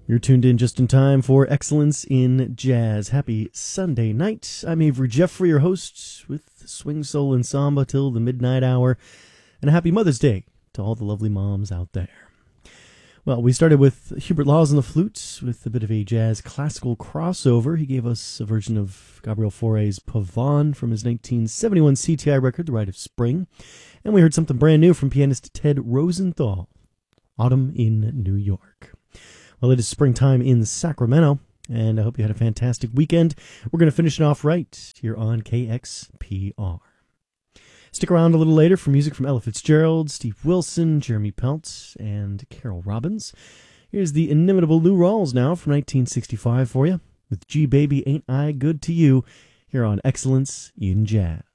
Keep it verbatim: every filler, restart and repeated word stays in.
You're tuned in just in time for Excellence in Jazz. Happy Sunday night. I'm Avery Jeffrey, your host, with Swing Soul and Samba till the midnight hour. And a happy Mother's Day to all the lovely moms out there. Well, we started with Hubert Laws on the flute with a bit of a jazz classical crossover. He gave us a version of Gabriel Fauré's Pavane from his nineteen seventy-one C T I record, The Rite of Spring. And we heard something brand new from pianist Ted Rosenthal, Autumn in New York. Well, it is springtime in Sacramento, and I hope you had a fantastic weekend. We're going to finish it off right here on K X P R. Stick around a little later for music from Ella Fitzgerald, Steve Wilson, Jeremy Pelt, and Carol Robbins. Here's the inimitable Lou Rawls now from nineteen sixty-five for you, with G Baby Ain't I Good to You, here on Excellence in Jazz.